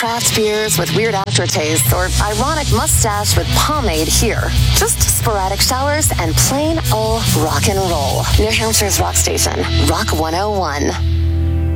craft beers with weird aftertastes or ironic mustache with pomade here. Just sporadic showers and plain old rock and roll. New Hampshire's rock station, Rock 101.